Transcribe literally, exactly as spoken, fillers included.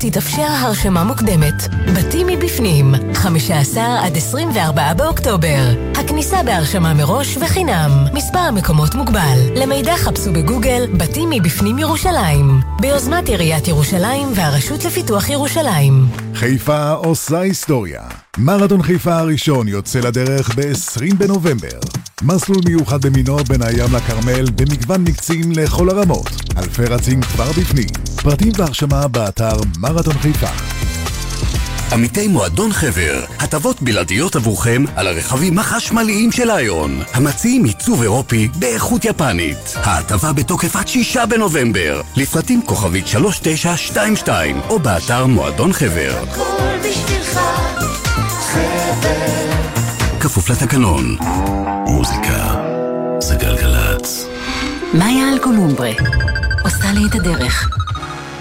תתאפשר הרשמה מוקדמת. בתים מבפנים, חמישה עשר עד עשרים וארבעה באוקטובר. הכניסה בהרשמה מראש וחינם. מספר המקומות מוגבל. למידע חפשו בגוגל בתים מבפנים ירושלים. ביוזמת עיריית ירושלים והרשות לפיתוח ירושלים. חיפה עושה היסטוריה. מרתון חיפה הראשון יוצא לדרך ב-עשרים בנובמבר. מסלול מיוחד במינו בין הים לכרמל במגוון מקצים לכל הרמות. אלפי רצים כבר בפנים. פרטים והרשמה באתר מרתון חיפה. עמיתי מועדון חבר, הטבות בלעדיות עבורכם על הרכבים החשמליים של איון, המציעים עיצוב אירופי באיכות יפנית. ההטבה בתוקף עד שישה בנובמבר. לפרטים כוכבית שלוש תשע שתיים שתיים או באתר מועדון חבר. הכל בשבילך חבר. כפוף לתקנון. מוזיקה זה גלגלץ. מאיה אלקולומברה עושה לי את הדרך.